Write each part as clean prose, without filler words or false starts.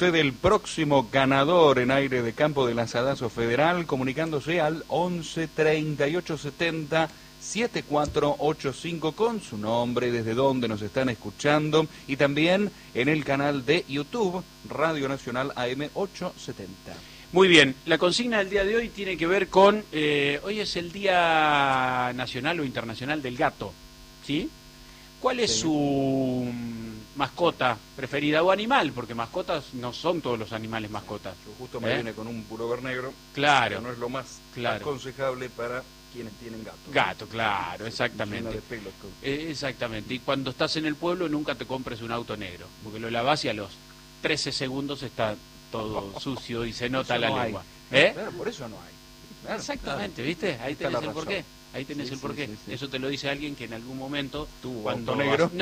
usted el próximo ganador en Aire de Campo del Lanzadazo Federal, comunicándose al 11 38 70 7485 con su nombre, desde donde nos están escuchando, y también en el canal de YouTube Radio Nacional AM 870. Muy bien, la consigna del día de hoy tiene que ver con, hoy es el Día Nacional o Internacional del Gato, ¿sí? ¿Cuál es su mascota preferida o animal? Porque mascotas no son todos los animales mascotas. Yo justo me viene con un pullover negro, claro, que no es lo más aconsejable para quienes tienen gato. Gato, claro, exactamente. Lleno de pelos. Exactamente, y cuando estás en el pueblo nunca te compres un auto negro, porque lo lavás y a los 13 segundos está todo sucio y se nota la lengua. Claro, por eso no hay. Claro, exactamente, claro. ¿viste? Ahí tenés el porqué. Ahí tenés el porqué. Eso te lo dice alguien que en algún momento tuvo cuando auto negro.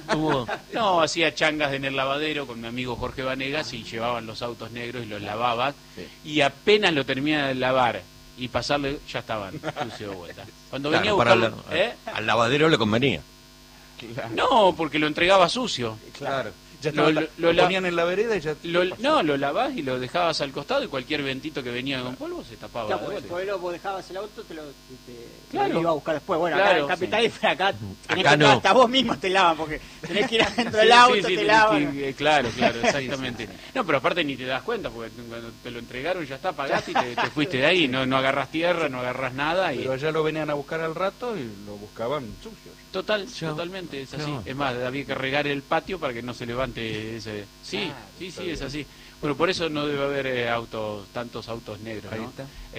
No, hacía changas en el lavadero con mi amigo Jorge Vanegas y llevaban los autos negros y los lavaba y apenas lo terminaba de lavar y pasarle, ya estaban sucios de vuelta. Cuando venía a buscarlo, al lavadero le convenía. Claro. No, porque lo entregaba sucio. Claro. Ya lo ponían en la vereda y ya... lo lavás y lo dejabas al costado y cualquier ventito que venía con polvo se tapaba. Claro, porque después vos dejabas el auto, te claro. iba a buscar después. Bueno, claro, acá en Capital y acá no. hasta vos mismo te lavan, porque tenés que ir adentro del auto, te lavan. Claro, exactamente. No, pero aparte ni te das cuenta, porque cuando te lo entregaron ya está, pagaste y te fuiste de ahí, no agarrás tierra, no agarrás nada. Pero allá lo venían a buscar al rato y lo buscaban sucio. Totalmente, es así. Es más, había que regar el patio para que no se levante ese... Sí, es así. Bueno, por eso no debe haber tantos autos negros, ¿no?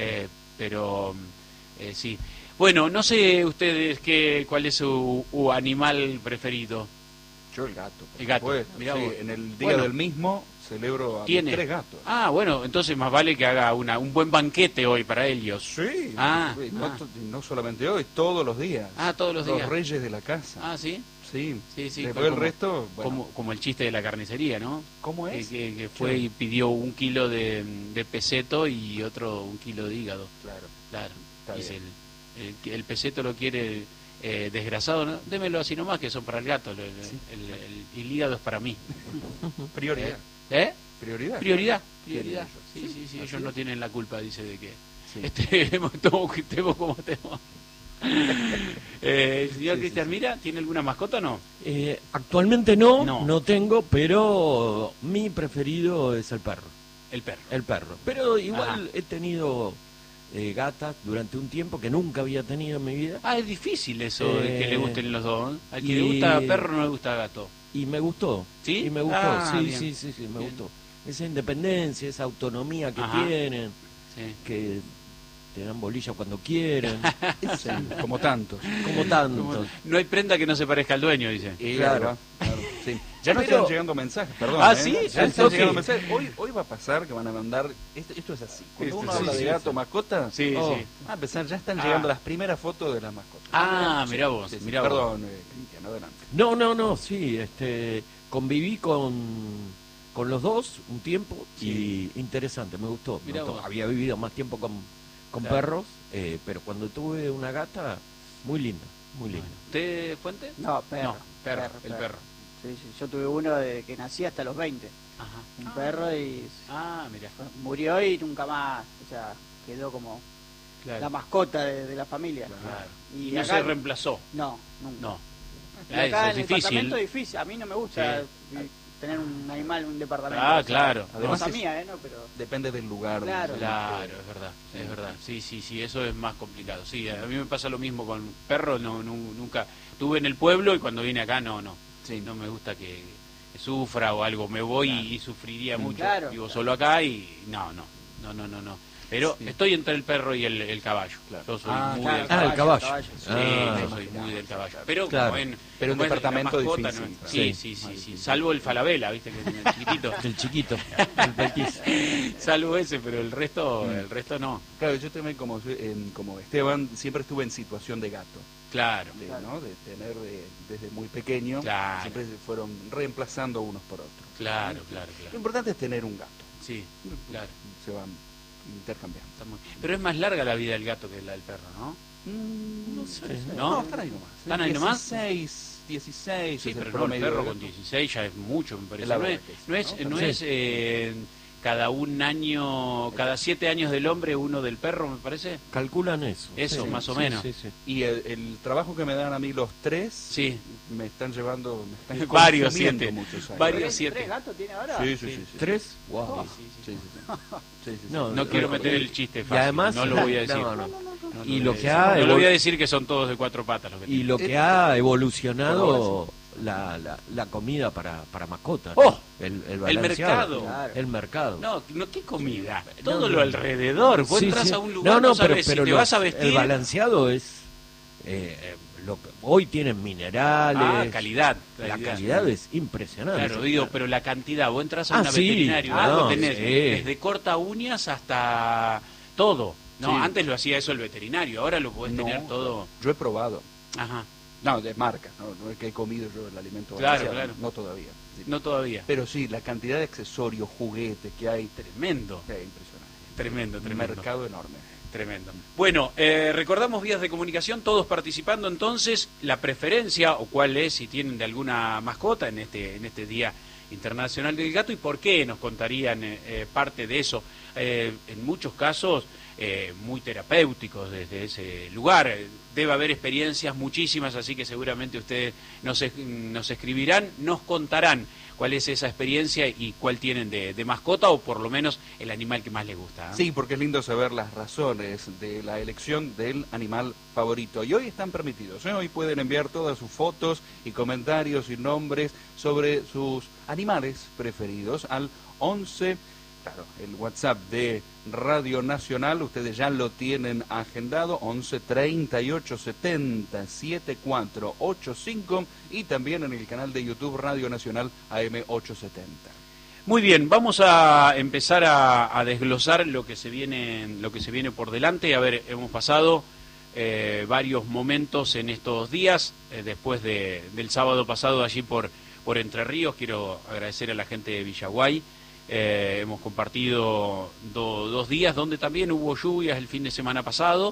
Pero sí. Bueno, no sé ustedes cuál es su animal preferido. Yo el gato. El gato. Mirá vos. En el día del mismo celebro a mis 3 gatos. Ah, bueno, entonces más vale que haga un buen banquete hoy para ellos. Sí. No solamente hoy, todos los días. Todos los días. Los reyes de la casa. Ah, ¿sí? Sí. Después el resto... Bueno. Como el chiste de la carnicería, ¿no? ¿Cómo es? Que fue y pidió 1 kilo de peseto y otro 1 kilo de hígado. Claro. Dice, el peseto lo quiere desgrasado, ¿no? Démelo así nomás, que son para el gato. El hígado es para mí. Prioridad. Prioridad. Sí, ellos no tienen la culpa, dice, de que estemos como estemos. Señor Cristian Mira, ¿tiene alguna mascota o no? Actualmente no tengo, pero mi preferido es el perro. El perro. Pero igual he tenido gatas durante un tiempo que nunca había tenido en mi vida. Es difícil eso de que le gusten los dos. Al que le gusta perro no le gusta gato. Y me gustó. ¿Sí? Y me gustó. Sí, Me gustó. Esa independencia, esa autonomía que tienen, que te dan bolilla cuando quieren. Como tantos. No hay prenda que no se parezca al dueño, dice. Claro. Sí. Ya no están llegando mensajes, perdón. ¿Sí? Ya están llegando mensajes. Hoy va a pasar que van a mandar... Esto es así. Cuando uno habla de gato, mascota... Va a empezar, ya están llegando las primeras fotos de las mascotas. Mirá vos. Perdón, Cristian, adelante. No, sí. Conviví con los dos un tiempo y interesante, me gustó. Había vivido más tiempo con perros, pero cuando tuve una gata, muy linda. ¿Usted, Fuente? No, perro. El perro. Sí, yo tuve uno de que nací hasta los 20. Un perro y mirá. Murió y nunca más, o sea, quedó como la mascota de la familia. Claro. Y no acá, se reemplazó. No, nunca. No. Y acá es en el difícil. departamento es difícil, a mí no me gusta tener un animal en un departamento. Claro. Además cosa mía, ¿no? Pero depende del lugar. Claro, es verdad. Sí, eso es más complicado. Sí, a mí me pasa lo mismo con perros, nunca tuve en el pueblo y cuando vine acá no me gusta que sufra o algo, me voy y sufriría mucho. Vivo solo acá y no. Pero estoy entre el perro y el caballo. Yo soy muy del caballo. El caballo. Yo soy muy del caballo. Pero pero un departamento mascota, difícil. Sí. Salvo el Falabella, ¿viste? Que es el chiquitito. El chiquito. El pequis. Salvo ese, pero el resto no. Claro, yo también como Esteban siempre estuve en situación de gato. Claro. De tener desde muy pequeño. Siempre se fueron reemplazando unos por otros. Claro. Lo importante es tener un gato. Sí, claro. Se van intercambiando. Pero es más larga la vida del gato que la del perro, ¿no? No sé. ¿No? Están ahí nomás. ¿Están ahí nomás? 16. Sí, pero no, el perro con 16 ya es mucho, me parece. No es cada 7 años del hombre, uno del perro, me parece. Calculan eso. Eso, más o menos. Sí. Y el trabajo que me dan a mí los 3, me están llevando, varios 7. Varios 7. ¿3 gatos tiene ahora? Sí. 3, wow. No quiero meter el chiste fácil, y además, no lo voy a decir. Y lo que ha... No lo voy a decir que son todos de 4 patas. Y lo que ha evolucionado la comida para mascotas, ¿no? ¡Oh! El mercado. Claro. El mercado. No, ¿qué comida? Todo lo alrededor. Vos entras a un lugar, no sabes pero si te vas a vestir. El balanceado es... hoy tienen minerales. Calidad. La calidad es impresionante. Claro, digo, pero la cantidad. Vos entras a una veterinaria, tenés desde corta uñas hasta todo. No, antes lo hacía eso el veterinario, ahora lo podés tener todo. Yo he probado. Ajá. No, de marca, no es que he comido yo el alimento. Claro. No todavía. Sí. No todavía. Pero sí, la cantidad de accesorios, juguetes que hay. Tremendo. Impresionante. Tremendo. Un mercado enorme. Tremendo. Bueno, recordamos vías de comunicación, todos participando entonces, la preferencia o cuál es, si tienen de alguna mascota en este Día Internacional del Gato y por qué nos contarían parte de eso. En muchos casos muy terapéuticos desde ese lugar. Debe haber experiencias muchísimas, así que seguramente ustedes nos escribirán, nos contarán cuál es esa experiencia y cuál tienen de mascota o por lo menos el animal que más les gusta. Sí, porque es lindo saber las razones de la elección del animal favorito. Y hoy están permitidos, hoy pueden enviar todas sus fotos y comentarios y nombres sobre sus animales preferidos al 11... Claro, el WhatsApp de Radio Nacional, ustedes ya lo tienen agendado, 11 38 70 74 85 y también en el canal de YouTube Radio Nacional AM 870. Muy bien, vamos a empezar a desglosar lo que se viene por delante. A ver, hemos pasado varios momentos en estos días, después del sábado pasado allí por Entre Ríos. Quiero agradecer a la gente de Villaguay. Hemos compartido 2 días donde también hubo lluvias el fin de semana pasado,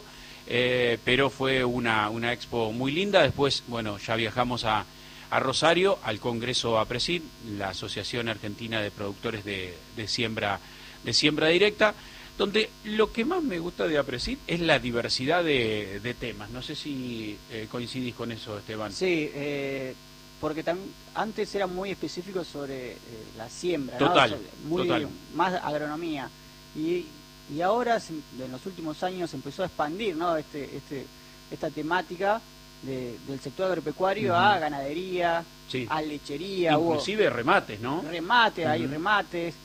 pero fue una expo muy linda. Después, bueno, ya viajamos a Rosario, al Congreso APRESID, la Asociación Argentina de Productores de Siembra Directa, donde lo que más me gusta de APRESID es la diversidad de temas. No sé si coincidís con eso, Esteban. Sí, porque antes era muy específico sobre la siembra, total, ¿no? Total. Más agronomía. Y ahora, en los últimos años, se empezó a expandir, ¿no? Esta temática del sector agropecuario a ganadería, a lechería. Inclusive remates, ¿no? Hay remates.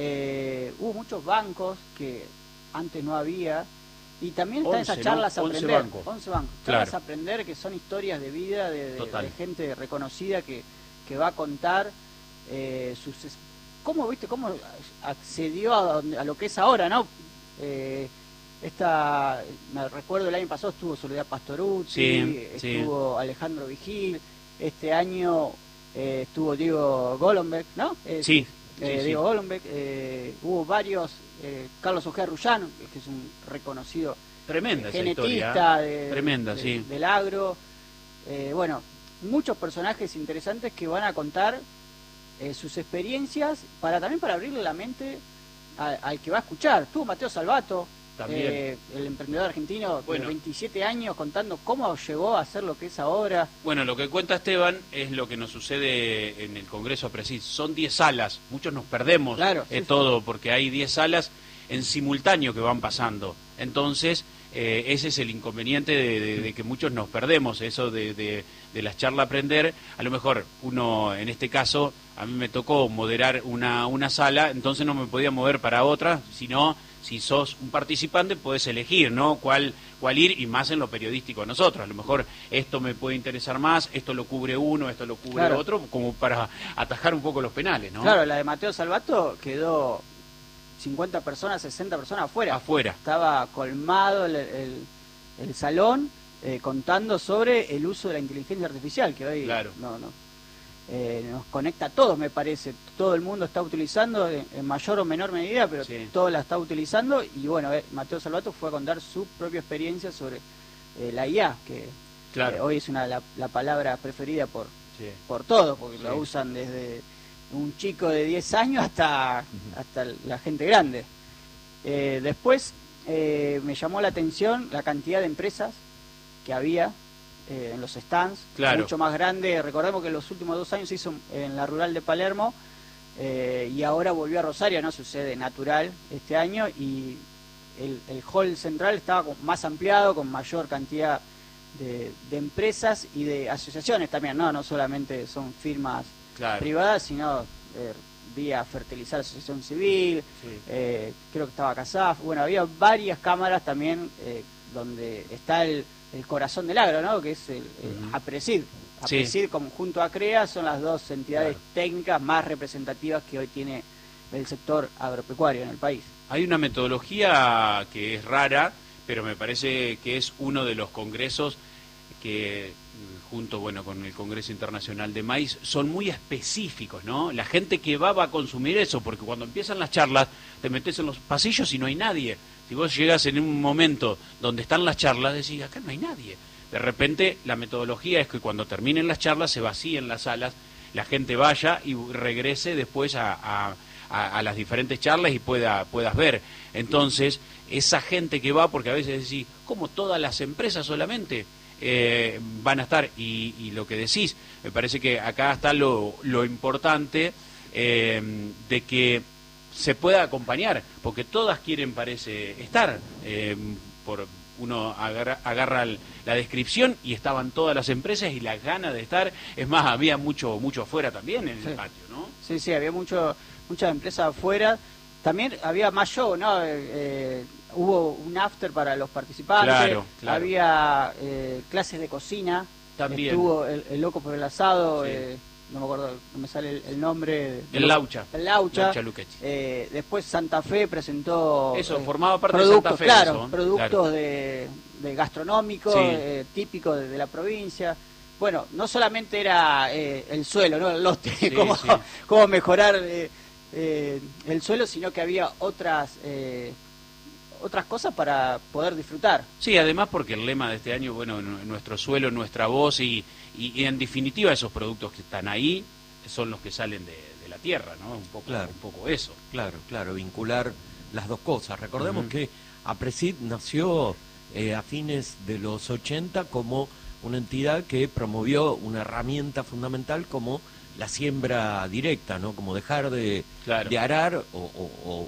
Hubo muchos bancos que antes no había. Y también están esas charlas a aprender. 11 bancos. Charlas a aprender, que son historias de vida de gente reconocida que va a contar cómo accedió a lo que es ahora, ¿no? Me recuerdo el año pasado estuvo Soledad Pastoruzzi, estuvo Alejandro Vigil, este año estuvo Diego Golombek, ¿no? Diego Golombek, hubo varios, Carlos Ojeda Rullano, que es un reconocido genetista del agro, bueno, muchos personajes interesantes que van a contar sus experiencias también para abrirle la mente al que va a escuchar. Estuvo Mateo Salvato, el emprendedor argentino de 27 años, contando cómo llegó a ser lo que es ahora. Bueno, lo que cuenta Esteban es lo que nos sucede en el Congreso APRESID. Son 10 salas, muchos nos perdemos todo, porque hay 10 salas en simultáneo que van pasando. Entonces, ese es el inconveniente de que muchos nos perdemos, eso de las charlas aprender. A lo mejor uno, en este caso, a mí me tocó moderar una sala, entonces no me podía mover para otra, sino si sos un participante podés elegir, ¿no? Cuál ir, y más en lo periodístico nosotros. A lo mejor esto me puede interesar más, esto lo cubre uno, esto lo cubre otro, como para atajar un poco los penales, ¿no? Claro, la de Mateo Salvato quedó 50 personas, 60 personas afuera. Estaba colmado el salón contando sobre el uso de la inteligencia artificial, que hoy no. nos conecta a todos, me parece. Todo el mundo está utilizando en mayor o menor medida, pero todo la está utilizando. Y bueno, Mateo Salvato fue a contar su propia experiencia sobre la IA, que hoy es la palabra preferida por todos, porque la usan desde un chico de 10 años hasta la gente grande. Después me llamó la atención la cantidad de empresas que había en los stands, mucho más grande. Recordemos que en los últimos 2 años se hizo en la rural de Palermo, y ahora volvió a Rosario, no sucede natural este año, y el hall central estaba más ampliado, con mayor cantidad de empresas y de asociaciones también, no solamente son firmas privadas, sino vía Fertilizar, Asociación Civil, creo que estaba CASAF, bueno, había varias cámaras también, donde está el corazón del agro, ¿no? Que es el APRESID. APRESID conjunto a CREA son las dos entidades técnicas más representativas que hoy tiene el sector agropecuario en el país. Hay una metodología que es rara, pero me parece que es uno de los congresos que, junto con el Congreso Internacional de Maíz, son muy específicos, ¿no? La gente que va a consumir eso, porque cuando empiezan las charlas te metes en los pasillos y no hay nadie. Si vos llegas en un momento donde están las charlas, decís, acá no hay nadie. De repente, la metodología es que cuando terminen las charlas se vacíen las salas, la gente vaya y regrese después a las diferentes charlas y puedas ver. Entonces, esa gente que va, porque a veces decís, ¿cómo todas las empresas solamente van a estar? Y lo que decís, me parece que acá está lo importante de que se pueda acompañar, porque todas quieren, parece, estar. Uno agarra la descripción y estaban todas las empresas y las ganas de estar. Es más, había mucho afuera también en el patio, ¿no? Sí, había muchas empresas afuera. También había más show, ¿no? Hubo un after para los participantes. Claro. Había clases de cocina. También. Estuvo el Loco por el Asado. No me acuerdo, no me sale el nombre. El Laucha. El Laucha. Después Santa Fe presentó... Eso, formaba parte de Santa Fe. Claro, productos de gastronómicos, típicos de la provincia. Bueno, no solamente era el suelo, ¿no? El lote, cómo mejorar el suelo, sino que había otras cosas para poder disfrutar. Sí, además porque el lema de este año, nuestro suelo, nuestra voz, y en definitiva esos productos que están ahí son los que salen de la tierra, ¿no? Un poco eso. Claro, vincular las dos cosas. Recordemos que APRESID nació a fines de los 80 como una entidad que promovió una herramienta fundamental como la siembra directa, ¿no? Como dejar de arar o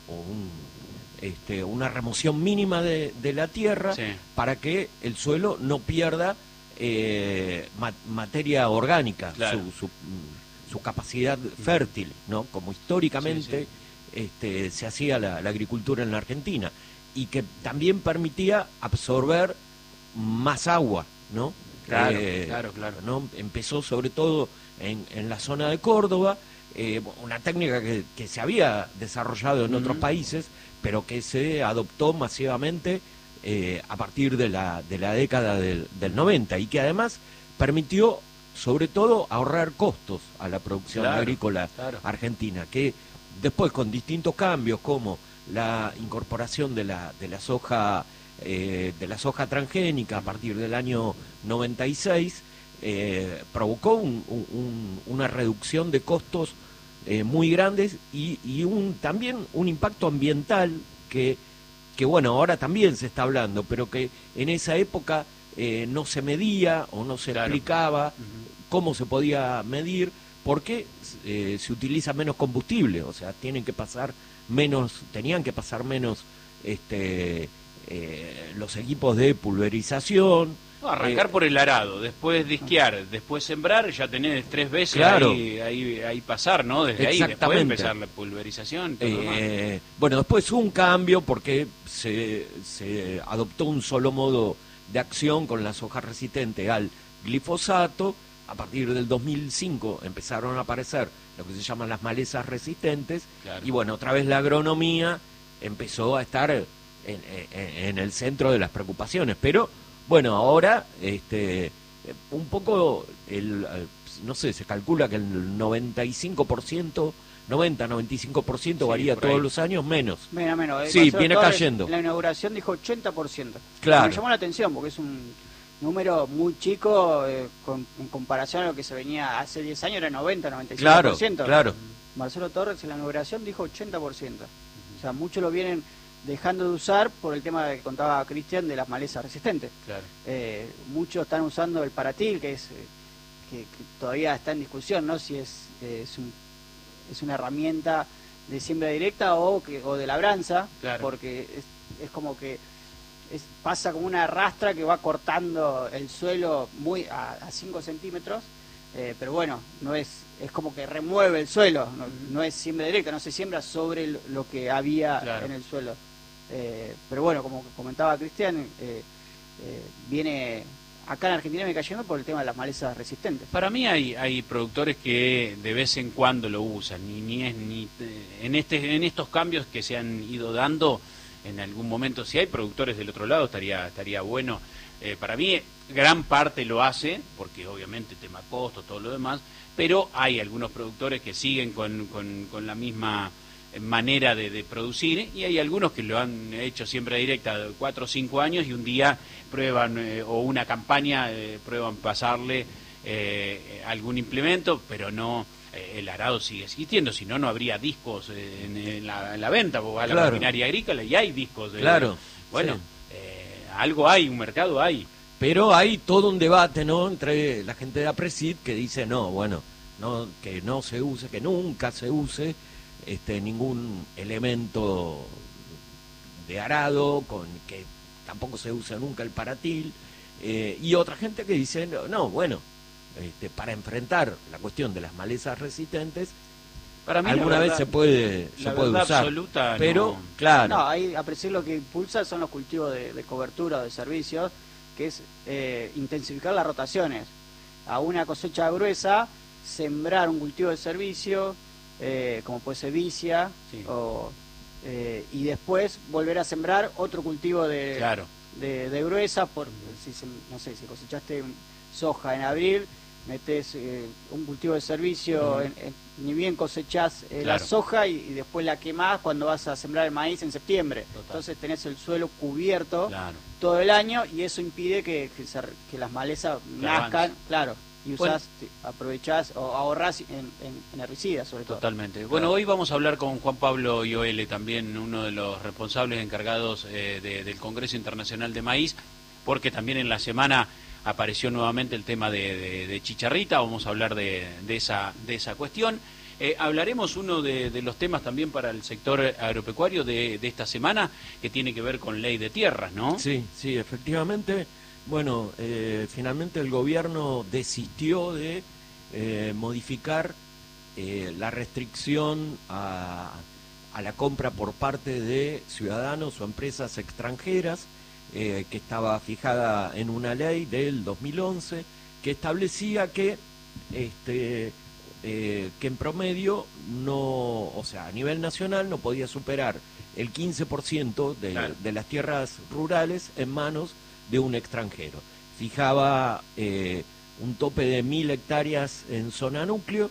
una remoción mínima de la tierra para que el suelo no pierda materia orgánica, su capacidad fértil, ¿no? Como históricamente se hacía la agricultura en la Argentina, y que también permitía absorber más agua, ¿no? Claro. ¿no? Empezó sobre todo en la zona de Córdoba, una técnica que se había desarrollado en otros países, pero que se adoptó masivamente a partir de la década del 90, y que además permitió sobre todo ahorrar costos a la producción agrícola argentina, que después, con distintos cambios como la incorporación de la soja transgénica a partir del año 96, provocó una reducción de costos muy grandes y también un impacto ambiental que ahora también se está hablando, pero que en esa época no se medía o no se explicaba cómo se podía medir, porque se utiliza menos combustible, o sea, tenían que pasar menos los equipos de pulverización. Arrancar por el arado, después disquear, después sembrar, ya tenés 3 veces ahí pasar, ¿no? Desde ahí, después empezar la pulverización. Después hubo un cambio porque se adoptó un solo modo de acción con la soja resistente al glifosato. A partir del 2005 empezaron a aparecer lo que se llaman las malezas resistentes, y otra vez la agronomía empezó a estar en el centro de las preocupaciones, pero ahora un poco no sé, se calcula que el 95%, 90-95% varía todos los años, menos. Menos. Sí, viene cayendo. En la inauguración dijo 80%. Claro. Me llamó la atención porque es un número muy chico en comparación a lo que se venía hace 10 años, era 90-95%. Claro. Marcelo Torres en la inauguración dijo 80%. O sea, muchos lo vienen dejando de usar por el tema que contaba Cristian de las malezas resistentes. Claro. Muchos están usando el paratil, que todavía está en discusión, ¿no? Si es una herramienta de siembra directa o de labranza, claro. Porque es como que pasa como una rastra que va cortando el suelo muy a 5 centímetros, pero bueno, no es como que remueve el suelo, no es siembra directa, no se siembra sobre lo que había, claro, en el suelo. Pero bueno, como comentaba Cristian, viene acá en Argentina me cayendo por el tema de las malezas resistentes. Para mí hay productores que de vez en cuando lo usan, en estos cambios que se han ido dando en algún momento. Si hay productores del otro lado estaría bueno. Para mí gran parte lo hace, porque obviamente tema costo, todo lo demás, pero hay algunos productores que siguen con la misma manera de producir, y hay algunos que lo han hecho siempre directa de 4 o 5 años y un día prueban, o una campaña, prueban pasarle algún implemento, pero no, el arado sigue existiendo, si no, no habría discos en la venta, porque va a la maquinaria agrícola y hay discos. Claro. Bueno, sí. Algo hay, un mercado hay. Pero hay todo un debate, ¿no?, entre la gente de APRESID que dice, que no se use, que nunca se use ningún elemento de arado, que tampoco se usa nunca el paratil, y otra gente que dice, para enfrentar la cuestión de las malezas resistentes, para mí alguna vez se puede usar, absoluta, pero claro. No, ahí APRESID lo que impulsa son los cultivos de cobertura o de servicios, que es intensificar las rotaciones. A una cosecha gruesa, sembrar un cultivo de servicio, como puede ser vicia, sí, y después volver a sembrar otro cultivo de gruesa, si cosechaste soja en abril, metes un cultivo de servicio, ni bien cosechás la soja y después la quemás cuando vas a sembrar el maíz en septiembre. Total. Entonces tenés el suelo cubierto todo el año y eso impide que las malezas nazcan, y usás, aprovechás o ahorrás en herbicidas sobre todo. Totalmente. Bueno, hoy vamos a hablar con Juan Pablo Ioele, también uno de los responsables encargados del Congreso Internacional de Maíz, porque también en la semana apareció nuevamente el tema de chicharrita. Vamos a hablar de esa cuestión. Hablaremos uno de los temas también para el sector agropecuario de esta semana, que tiene que ver con ley de tierras, ¿no? Sí, efectivamente. Bueno, finalmente el gobierno desistió de modificar la restricción a la compra por parte de ciudadanos o empresas extranjeras, que estaba fijada en una ley del 2011 que establecía que en promedio a nivel nacional no podía superar el 15% de las tierras rurales en manos de un extranjero. Fijaba un tope de 1.000 hectáreas en zona núcleo,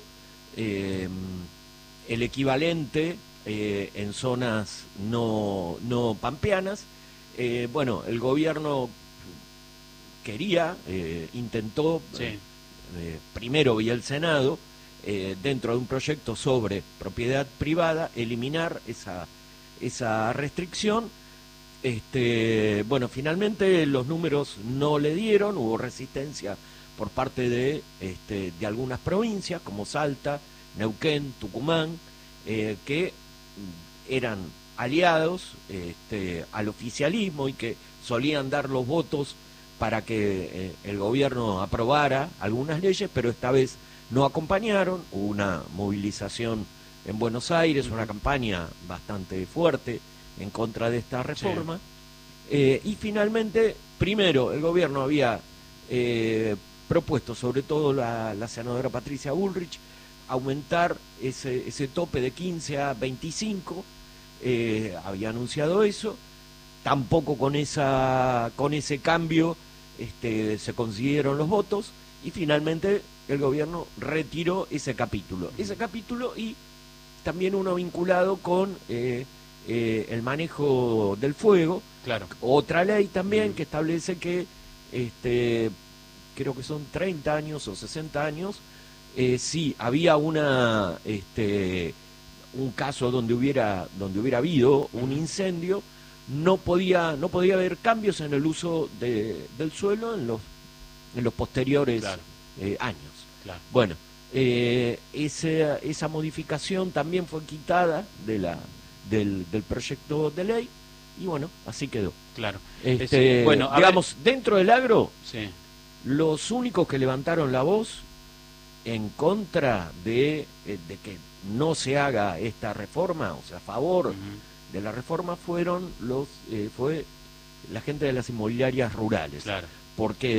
el equivalente en zonas no pampeanas. El gobierno intentó, primero vía el Senado, dentro de un proyecto sobre propiedad privada, eliminar esa restricción. Finalmente los números no le dieron, hubo resistencia por parte de algunas provincias como Salta, Neuquén, Tucumán, que eran aliados al oficialismo y que solían dar los votos para que el gobierno aprobara algunas leyes, pero esta vez no acompañaron. Hubo una movilización en Buenos Aires, una campaña bastante fuerte en contra de esta reforma, y finalmente, primero, el gobierno había propuesto, sobre todo la senadora Patricia Bullrich, aumentar ese tope de 15 a 25, había anunciado eso. Tampoco con ese cambio se consiguieron los votos, y finalmente el gobierno retiró ese capítulo. Ese capítulo y también uno vinculado con el manejo del fuego. Claro. Otra ley también que establece que creo que son 30 años o 60 años, si había un caso donde hubiera habido un incendio, no podía haber cambios en el uso del suelo en los posteriores años. Claro. Bueno, esa modificación también fue quitada del proyecto de ley y bueno, así quedó. Claro. Bueno, digamos, dentro del agro, sí, los únicos que levantaron la voz en contra de que no se haga esta reforma, o sea, a favor de la reforma, fue la gente de las inmobiliarias rurales. Claro. Porque